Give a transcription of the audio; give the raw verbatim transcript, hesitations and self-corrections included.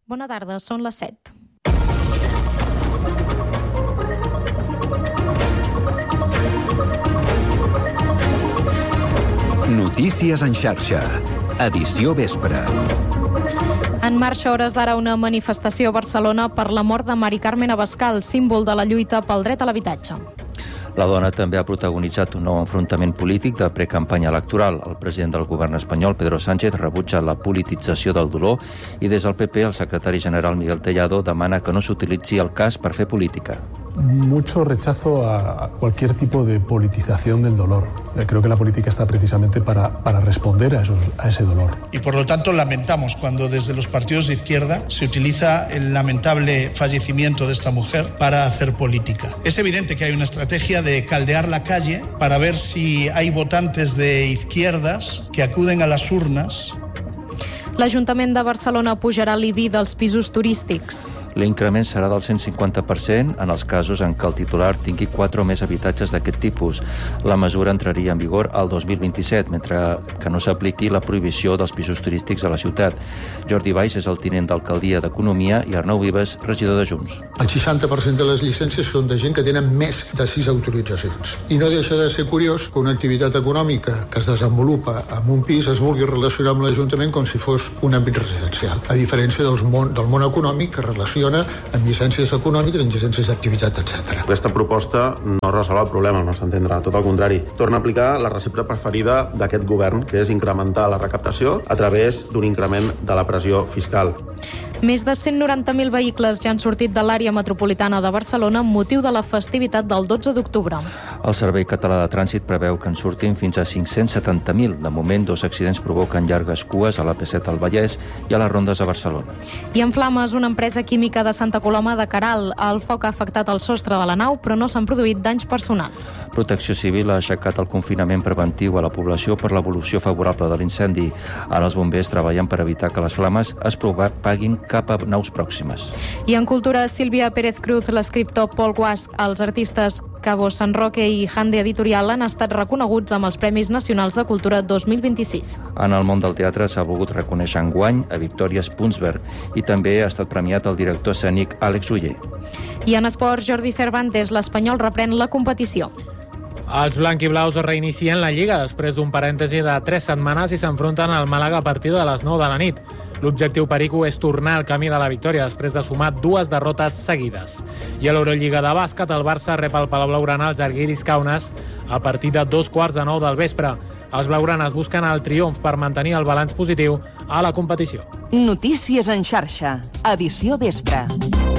Bona tarda, són les set. Notícies en xarxa. Edició vespre. En marxa a hores d'ara una manifestació a Barcelona per la mort de Mari Carmen Abascal, símbol de la lluita pel dret a l'habitatge. La dona també ha protagonitzat un nou enfrontament polític de precampanya electoral. El president del govern espanyol, Pedro Sánchez, rebutja la politització del dolor i des del P P el secretari general Miguel Tellado demana que no s'utilitzi el cas per fer política. Mucho rechazo a cualquier tipo de politización del dolor. Creo que la política está precisamente para, para responder a, esos, a ese dolor. Y por lo tanto lamentamos cuando desde los partidos de izquierda se utiliza el lamentable fallecimiento de esta mujer para hacer política. Es evidente que hay una estrategia de caldear la calle para ver si hay votantes de izquierdas que acuden a las urnas. L'Ajuntament de Barcelona pujarà l'I B I dels pisos turístics. L'increment serà del cent cinquanta per cent en els casos en què el titular tingui quatre o més habitatges d'aquest tipus. La mesura entraria en vigor al dos mil vint-i-set, mentre que no s'apliqui la prohibició dels pisos turístics a la ciutat. Jordi Valls és el tinent d'alcaldia d'Economia i Arnau Vives, regidor de Junts. El seixanta per cent de les llicències són de gent que tenen més de sis autoritzacions. I no deixa de ser curiós que una activitat econòmica que es desenvolupa en un pis es vulgui relacionar amb l'Ajuntament com si fos un àmbit residencial, a diferència del món, del món econòmic que relaciona amb llicències econòmiques, amb llicències d'activitat, etcètera. Aquesta proposta no resol el problema, al nostre entendre, tot el contrari. Torna a aplicar la recepta preferida d'aquest govern, que és incrementar la recaptació a través d'un increment de la pressió fiscal. Més de cent noranta mil vehicles ja han sortit de l'àrea metropolitana de Barcelona amb motiu de la festivitat del dotze d'octubre. El Servei Català de Trànsit preveu que en surtin fins a cinc-cents setanta mil. De moment, dos accidents provoquen llargues cues a l'A P set al Vallès i a les rondes a Barcelona. I en flames, una empresa química de Santa Coloma de Queralt. El foc ha afectat el sostre de la nau, però no s'han produït danys personals. Protecció Civil ha aixecat el confinament preventiu a la població per l'evolució favorable de l'incendi. Ara els bombers treballen per evitar que les flames es propaguin cap a naus pròximes. I en cultura, Sílvia Pérez Cruz, l'escriptor Paul Guasch, els artistes Cabo San Roque i Hande Editorial han estat reconeguts amb els Premis Nacionals de Cultura dos mil vint-i-sis. En el món del teatre s'ha volgut reconèixer enguany a Victòria Spunsberg i també ha estat premiat el director escènic Àlex Oller. I en esports, Jordi Cervantes, l'Espanyol reprèn la competició. Els blanquiblaus reinicien la Lliga després d'un parèntesi de tres setmanes i s'enfronten al Màlaga a partir de les nou de la nit. L'objectiu perico és tornar al camí de la victòria després de sumar dues derrotes seguides. I a l'Eurolliga de bàsquet, el Barça rep al Palau Blaugrana els Žalgiris Kaunas a partir de dos quarts de nou del vespre. Els blaugranes busquen el triomf per mantenir el balanç positiu a la competició. Notícies en xarxa, edició vespre.